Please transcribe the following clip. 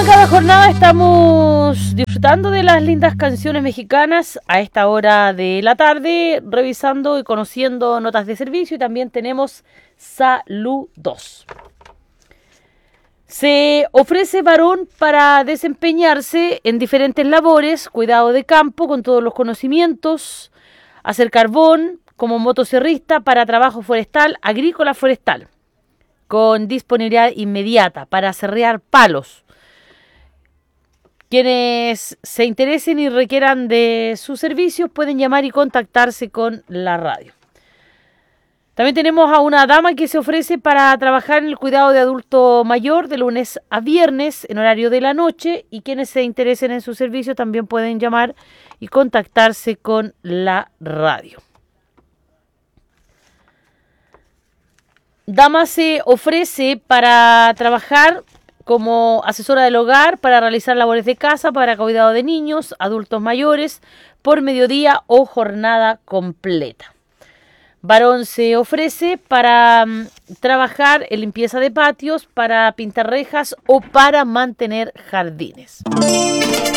cada jornada estamos disfrutando de las lindas canciones mexicanas a esta hora de la tarde, revisando y conociendo notas de servicio, y también tenemos saludos. Se ofrece varón para desempeñarse en diferentes labores: cuidado de campo con todos los conocimientos, hacer carbón como motosierrista para trabajo forestal, agrícola forestal, con disponibilidad inmediata para serrear palos. Quienes se interesen y requieran de sus servicios pueden llamar y contactarse con la radio. También tenemos a una dama que se ofrece para trabajar en el cuidado de adulto mayor de lunes a viernes en horario de la noche, y quienes se interesen en su servicio también pueden llamar y contactarse con la radio. Dama se ofrece para trabajar como asesora del hogar, para realizar labores de casa, para cuidado de niños, adultos mayores, por mediodía o jornada completa. Varón se ofrece para trabajar en limpieza de patios, para pintar rejas o para mantener jardines.